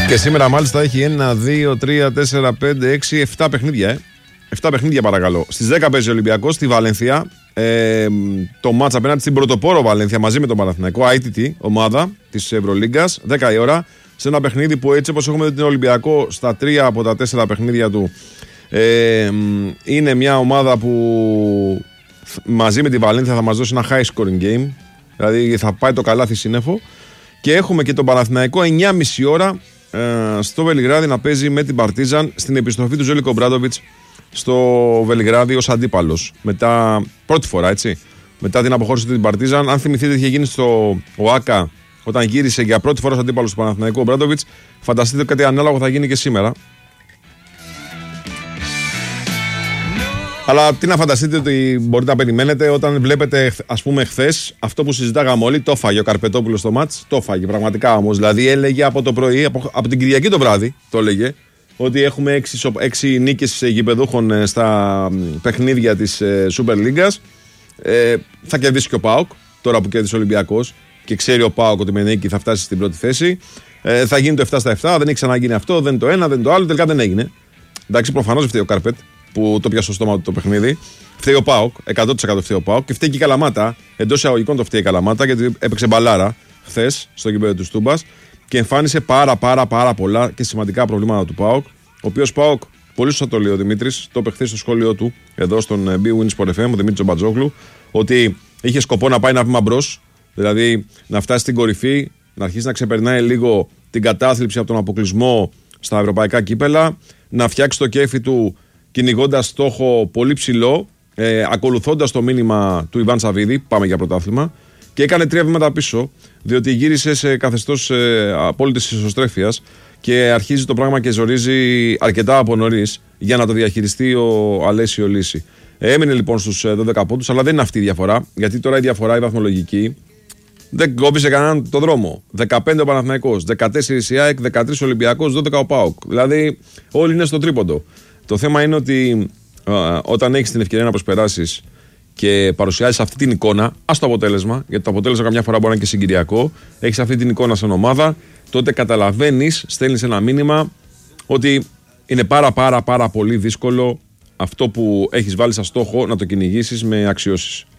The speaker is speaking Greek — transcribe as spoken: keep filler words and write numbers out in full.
Και σήμερα μάλιστα έχει ένα, δύο, τρία, τέσσερα, πέντε, έξι, επτά παιχνίδια. Ε. επτά παιχνίδια παρακαλώ. Στις δέκα παίζει ο Ολυμπιακός στη Βαλένθια. Ε, το μάτς απέναντι στην πρωτοπόρο Βαλένθια μαζί με τον Παναθηναϊκό, άι τι τι, ομάδα της Ευρωλίγκας, δέκα η ώρα. Σε ένα παιχνίδι που έτσι όπως έχουμε δει τον Ολυμπιακό στα τρία από τα τέσσερα παιχνίδια του, ε, είναι μια ομάδα που μαζί με τη Βαλένθια θα μας δώσει ένα high scoring game. Δηλαδή θα πάει το καλάθι σύννεφο. Και έχουμε και τον Παναθηναϊκό εννιά και μισή ώρα ε, στο Βελιγράδι να παίζει με την Παρτίζαν στην επιστροφή του Ζέλικο Ομπράντοβιτς στο Βελιγράδι ως αντίπαλος. Μετά, πρώτη φορά έτσι, μετά την αποχώρηση του την Παρτίζαν. Αν θυμηθείτε τι είχε γίνει στο ΟΑΚΑ όταν γύρισε για πρώτη φορά ως αντίπαλος του Παναθηναϊκού Ομπράντοβιτς, φανταστείτε κάτι ανάλογο θα γίνει και σήμερα. Αλλά τι να φανταστείτε ότι μπορείτε να περιμένετε όταν βλέπετε, ας πούμε, χθες αυτό που συζητάγαμε όλοι, το φάγε ο Καρπετόπουλος στο μάτς. Το φάγε πραγματικά όμως. Δηλαδή έλεγε από το πρωί, από, από την Κυριακή το βράδυ, το έλεγε, ότι έχουμε έξι, έξι νίκες γηπεδούχων στα παιχνίδια της ε, Super League. Ε, θα κερδίσει και ο ΠΑΟΚ, τώρα που κέρδισε ο Ολυμπιακός και ξέρει ο ΠΑΟΚ ότι με νίκη θα φτάσει στην πρώτη θέση. Ε, θα γίνει το επτά στα επτά, δεν έχει ξαναγίνει αυτό, δεν το ένα, δεν το άλλο, τελικά δεν έγινε. Εντάξει, προφανώς φταίει ο Καρπέτ που το πιάσε στο στόμα του το παιχνίδι. Φταίει ο ΠΑΟΚ, εκατό τοις εκατό φταίει ο ΠΑΟΚ και φταίει και η Καλαμάτα. Εντός εισαγωγικών το φταίει η Καλαμάτα γιατί έπαιξε μπαλάρα χθες στο γήπεδο του Τούμπας και εμφάνισε πάρα πάρα πάρα πολλά και σημαντικά προβλήματα του ΠΑΟΚ. Ο οποίος ΠΑΟΚ, πολύ σωστά το λέει ο Δημήτρης, το είπε χθες στο σχόλιο του εδώ στον Big Win Sport εφ εμ, ο Δημήτρης Μπατζόγλου, ότι είχε σκοπό να πάει ένα βήμα μπρος, δηλαδή να φτάσει στην κορυφή, να αρχίσει να ξεπερνάει λίγο την κατάθλιψη από τον αποκλεισμό στα ευρωπαϊκά κύπελα, να φτιάξει το κέφι του κυνηγώντας στόχο πολύ ψηλό, ε, ακολουθώντας το μήνυμα του Ιβάν Σαββίδη, πάμε για πρωτάθλημα, και έκανε τρία βήματα πίσω, διότι γύρισε σε καθεστώς ε, απόλυτης ισοστρέφειας και αρχίζει το πράγμα και ζορίζει αρκετά από νωρίς για να το διαχειριστεί ο Αλέσιο Λύση. Ε, έμεινε λοιπόν στους δώδεκα πόντους, αλλά δεν είναι αυτή η διαφορά, γιατί τώρα η διαφορά η βαθμολογική δεν κόβησε κανέναν το δρόμο. δεκαπέντε ο Παναθηναϊκός, δεκατέσσερα η ΑΕΚ, δεκατρία ο Ολυμπιακός, δώδεκα ο ΠΑΟΚ. Δηλαδή όλοι είναι στο τρίποντο. Το θέμα είναι ότι α, όταν έχεις την ευκαιρία να προσπεράσεις και παρουσιάζεις αυτή την εικόνα, ας το αποτέλεσμα, γιατί το αποτέλεσμα καμιά φορά μπορεί να είναι και συγκυριακό, έχεις αυτή την εικόνα σαν ομάδα, τότε καταλαβαίνεις, στέλνεις ένα μήνυμα ότι είναι πάρα πάρα πάρα πολύ δύσκολο αυτό που έχεις βάλει σαν στόχο να το κυνηγήσεις με αξιώσεις.